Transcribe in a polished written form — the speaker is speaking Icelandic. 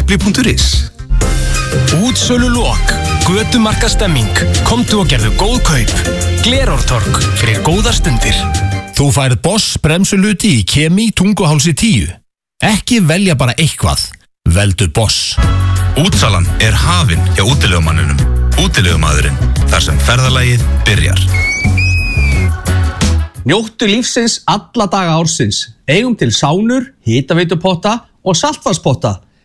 epli.is. Útsölu lok, götumarka stemming, komdu og gerðu góð kaup. Glerártorg fyrir góðar stundir. Þú færð Boss bremsuluti í Kemi Tunguhálsi 10. Ekki velja bara eitthvað, veldu Boss. Útsalan hafin hjá útilegumanninum. Útilegumadurinn, þar sem ferðalagið byrjar. Njóttu lífsins alla daga ársins. Eigum til sánur, hitaveitupotta og saltvatnspotta.